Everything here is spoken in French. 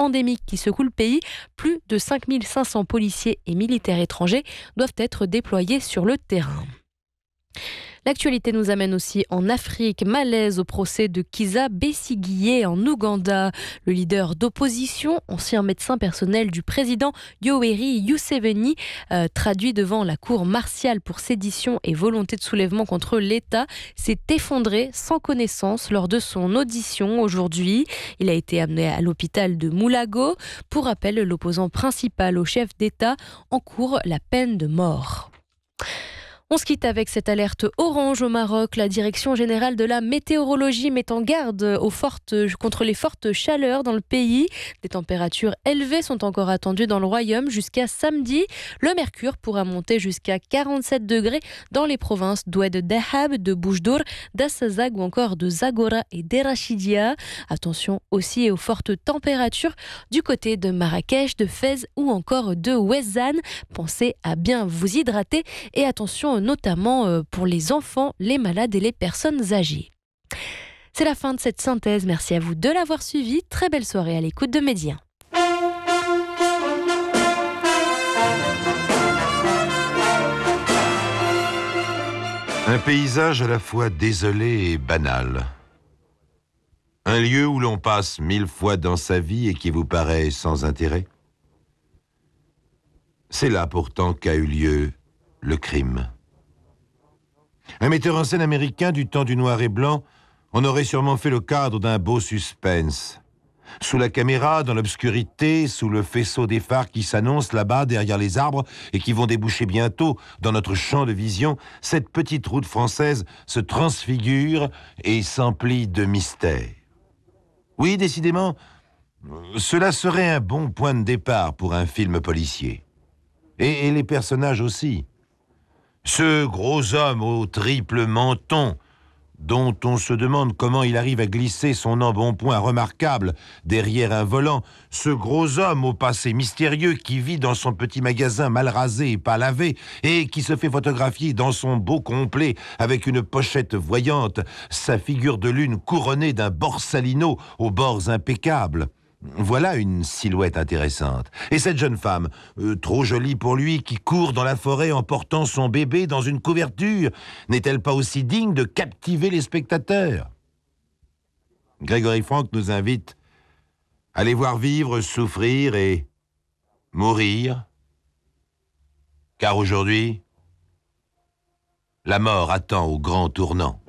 endémique qui secoue le pays, plus de 5500 policiers et militaires étrangers doivent être déployés sur le terrain. L'actualité nous amène aussi en Afrique. Malaise au procès de Kizza Besigye en Ouganda. Le leader d'opposition, ancien médecin personnel du président Yoweri Museveni, traduit devant la cour martiale pour sédition et volonté de soulèvement contre l'État, s'est effondré sans connaissance lors de son audition aujourd'hui. Il a été amené à l'hôpital de Moulago. Pour rappel, l'opposant principal au chef d'État encourt la peine de mort. On se quitte avec cette alerte orange au Maroc. La Direction générale de la météorologie met en garde contre les fortes chaleurs dans le pays. Des températures élevées sont encore attendues dans le royaume jusqu'à samedi. Le mercure pourra monter jusqu'à 47 degrés dans les provinces d'Oued Dahab, de Boujdour, d'Assazag ou encore de Zagora et d'Erachidia. Attention aussi aux fortes températures du côté de Marrakech, de Fès ou encore de Ouezane. Pensez à bien vous hydrater et attention notamment pour les enfants, les malades et les personnes âgées. C'est la fin de cette synthèse. Merci à vous de l'avoir suivi. Très belle soirée à l'écoute de Média. Un paysage à la fois désolé et banal. Un lieu où l'on passe 1000 fois dans sa vie et qui vous paraît sans intérêt. C'est là pourtant qu'a eu lieu le crime. Un metteur en scène américain du temps du noir et blanc en aurait sûrement fait le cadre d'un beau suspense. Sous la caméra, dans l'obscurité, sous le faisceau des phares qui s'annoncent là-bas derrière les arbres et qui vont déboucher bientôt dans notre champ de vision, cette petite route française se transfigure et s'emplit de mystères. Oui, décidément, cela serait un bon point de départ pour un film policier. Et les personnages aussi. Ce gros homme au triple menton, dont on se demande comment il arrive à glisser son embonpoint remarquable derrière un volant, ce gros homme au passé mystérieux qui vit dans son petit magasin mal rasé et pas lavé et qui se fait photographier dans son beau complet avec une pochette voyante, sa figure de lune couronnée d'un borsalino aux bords impeccables. Voilà une silhouette intéressante. Et cette jeune femme, trop jolie pour lui, qui court dans la forêt en portant son bébé dans une couverture, n'est-elle pas aussi digne de captiver les spectateurs ? Grégory Franck nous invite à les voir vivre, souffrir et mourir. Car aujourd'hui, la mort attend au grand tournant.